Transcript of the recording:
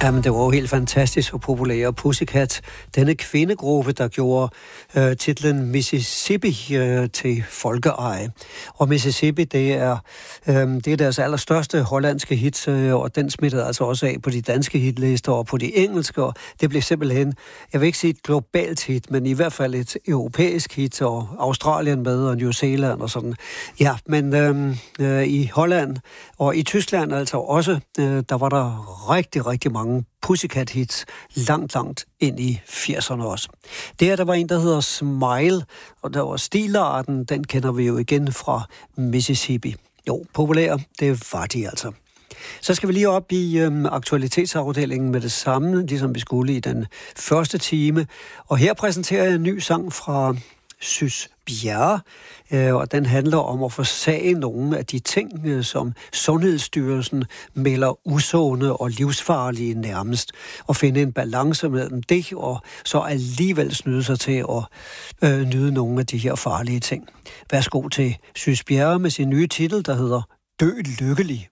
Jamen, det var jo helt fantastisk og populær. Pussycat, denne kvindegruppe, der gjorde titlen Mississippi til folkeeje. Og Mississippi, det er deres allerstørste hollandske hit, og den smittede altså også af på de danske hitlister og på de engelske. Og det blev simpelthen, jeg vil ikke sige et globalt hit, men i hvert fald et europæisk hit, og Australien med, og New Zealand og sådan. Ja, men i Holland og i Tyskland altså også, der var der rigtig mange Pussycat-hits langt ind i 80'erne også. Der var en, der hedder Smile, og der var stilarten, den kender vi jo igen fra Mississippi. Jo, populær, det var de altså. Så skal vi lige op i aktualitetsafdelingen med det samme, ligesom vi skulle i den første time. Og her præsenterer jeg en ny sang fra Sys Bjerre, og den handler om at forsage nogle af de ting, som Sundhedsstyrelsen melder usunde og livsfarlige nærmest, og finde en balance mellem det, og så alligevel snyde sig til at nyde nogle af de her farlige ting. Værsgo til Sys Bjerre med sin nye titel, der hedder Dø lykkelig.